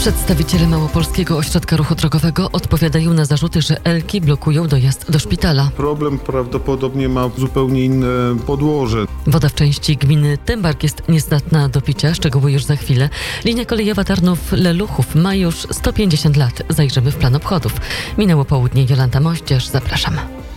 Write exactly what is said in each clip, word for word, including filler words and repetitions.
Przedstawiciele Małopolskiego Ośrodka Ruchu Drogowego odpowiadają na zarzuty, że Elki blokują dojazd do szpitala. Problem prawdopodobnie ma zupełnie inne podłoże. Woda w części gminy Tymbark jest niezdatna do picia, szczegóły już za chwilę. Linia kolejowa Tarnów-Leluchów ma już sto pięćdziesiąt lat. Zajrzymy w plan obchodów. Minęło południe, Jolanta Moździerz, zapraszam.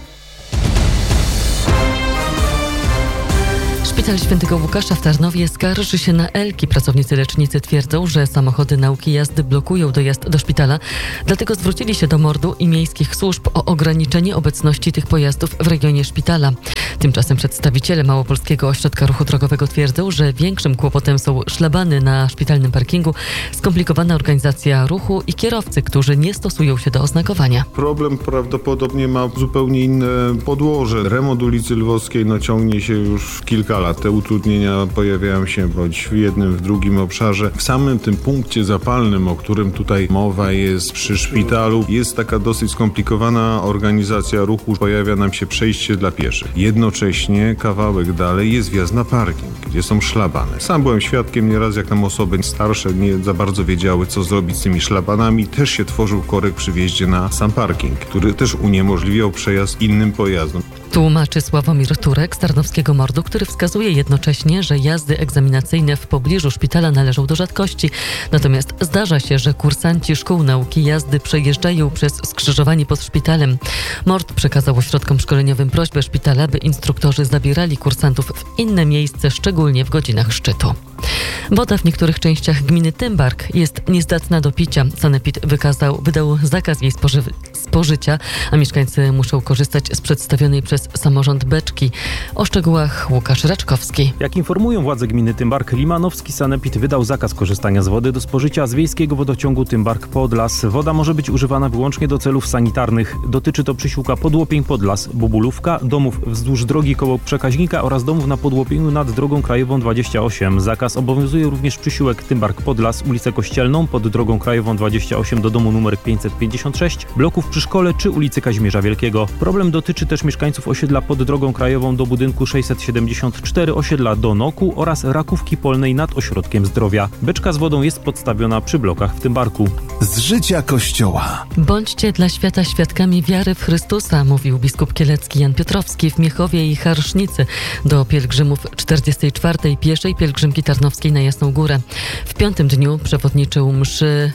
Szpital Świętego Łukasza w Tarnowie skarży się na Elki. Pracownicy lecznicy twierdzą, że samochody nauki jazdy blokują dojazd do szpitala. Dlatego zwrócili się do mordu i miejskich służb o ograniczenie obecności tych pojazdów w rejonie szpitala. Tymczasem przedstawiciele Małopolskiego Ośrodka Ruchu Drogowego twierdzą, że większym kłopotem są szlabany na szpitalnym parkingu, skomplikowana organizacja ruchu i kierowcy, którzy nie stosują się do oznakowania. Problem prawdopodobnie ma zupełnie inne podłoże. Remont ulicy Lwowskiej no, ciągnie się już kilka lat. Te utrudnienia pojawiają się bądź w jednym, w drugim obszarze. W samym tym punkcie zapalnym, o którym tutaj mowa jest przy szpitalu, jest taka dosyć skomplikowana organizacja ruchu. Pojawia nam się przejście dla pieszych. Jednocześnie kawałek dalej jest wjazd na parking, gdzie są szlabany. Sam byłem świadkiem nieraz, jak tam osoby starsze nie za bardzo wiedziały, co zrobić z tymi szlabanami. Też się tworzył korek przy wjeździe na sam parking, który też uniemożliwiał przejazd innym pojazdom. Tłumaczy Sławomir Turek z Tarnowskiego Mordu, który wskazuje jednocześnie, że jazdy egzaminacyjne w pobliżu szpitala należą do rzadkości. Natomiast zdarza się, że kursanci szkół nauki jazdy przejeżdżają przez skrzyżowanie pod szpitalem. Mord przekazał ośrodkom szkoleniowym prośbę szpitala, by instruktorzy zabierali kursantów w inne miejsce, szczególnie w godzinach szczytu. Woda w niektórych częściach gminy Tymbark jest niezdatna do picia. Sanepid wykazał, wydał zakaz jej spoży- spożycia, a mieszkańcy muszą korzystać z przedstawionej przez samorząd beczki. O szczegółach Łukasz Raczkowski. Jak informują władze gminy Tymbark-Limanowski, Sanepid wydał zakaz korzystania z wody do spożycia z wiejskiego wodociągu Tymbark-Podlas. Woda może być używana wyłącznie do celów sanitarnych. Dotyczy to przysiłka Podłopień-Podlas, Bobulówka, domów wzdłuż drogi koło przekaźnika oraz domów na Podłopieniu nad drogą krajową dwadzieścia osiem. Zakaz obowiązuje również przysiłek Tymbark-Podlas, ulicę Kościelną pod drogą krajową dwadzieścia osiem do domu numer pięćset pięćdziesiąt sześć, bloków przy szkole czy ulicy Kazimierza Wielkiego. Problem dotyczy też mieszkańców osiedla pod drogą krajową do budynku sześćset siedemdziesiąt cztery, osiedla do Noku oraz Rakówki Polnej nad Ośrodkiem Zdrowia. Beczka z wodą jest podstawiona przy blokach w Tymbarku. Z życia Kościoła. Bądźcie dla świata świadkami wiary w Chrystusa, mówił biskup kielecki Jan Piotrowski w Miechowie i Harsznicy do pielgrzymów czterdziestej czwartej pieszej pielgrzymki tarnowskiej na Jasną Górę. W piątym dniu przewodniczył mszy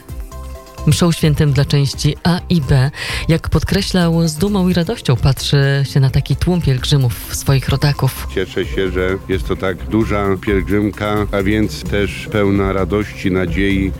Mszą świętym dla części A i B. Jak podkreślał, z dumą i radością patrzy się na taki tłum pielgrzymów swoich rodaków. Cieszę się, że jest to tak duża pielgrzymka, a więc też pełna radości, nadziei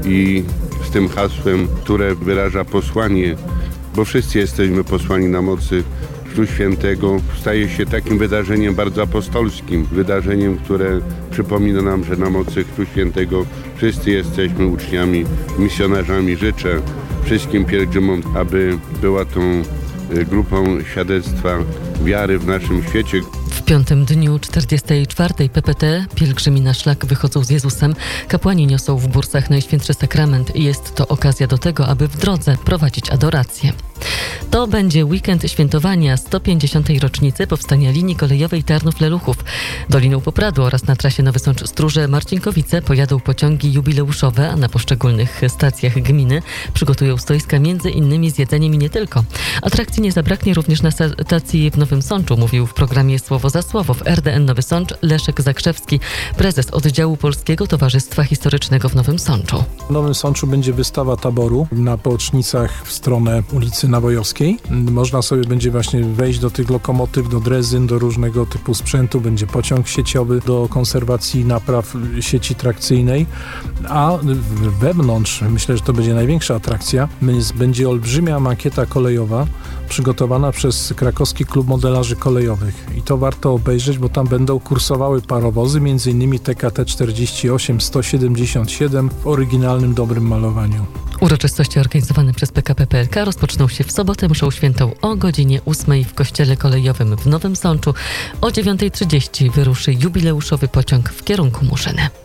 i z tym hasłem, które wyraża posłanie, bo wszyscy jesteśmy posłani na mocy Chrztu Świętego, staje się takim wydarzeniem bardzo apostolskim, wydarzeniem, które przypomina nam, że na mocy Chrztu Świętego wszyscy jesteśmy uczniami, misjonarzami. Życzę wszystkim pielgrzymom, aby była tą grupą świadectwa wiary w naszym świecie. W piątym dniu czterdziestej czwartej P P T pielgrzymi na szlak wychodzą z Jezusem. Kapłani niosą w bursach Najświętszy Sakrament i jest to okazja do tego, aby w drodze prowadzić adorację. To będzie weekend świętowania sto pięćdziesiątej rocznicy powstania linii kolejowej Tarnów-Leluchów. Doliną Popradu oraz na trasie Nowy Sącz-Stróże-Marcinkowice pojadą pociągi jubileuszowe, a na poszczególnych stacjach gminy przygotują stoiska między innymi z jedzeniem i nie tylko. Atrakcji nie zabraknie również na stacji w Nowym Sączu, mówił w programie Słowo za Słowo w R D N Nowy Sącz Leszek Zakrzewski, prezes oddziału Polskiego Towarzystwa Historycznego w Nowym Sączu. W Nowym Sączu będzie wystawa taboru na bocznicach w stronę ulicy Nabojowskiej. Można sobie będzie właśnie wejść do tych lokomotyw, do drezyn, do różnego typu sprzętu. Będzie pociąg sieciowy do konserwacji napraw sieci trakcyjnej, a wewnątrz, myślę, że to będzie największa atrakcja, będzie olbrzymia makieta kolejowa przygotowana przez Krakowski Klub Modelarzy Kolejowych. I to warto obejrzeć, bo tam będą kursowały parowozy, między innymi T K T czterdzieści osiem sto siedemdziesiąt siedem w oryginalnym, dobrym malowaniu. Uroczystości organizowane przez P K P P L K rozpoczną się w sobotę mszą świętą o godzinie ósmej w kościele kolejowym w Nowym Sączu. O dziewiątej trzydzieści wyruszy jubileuszowy pociąg w kierunku Muszyny.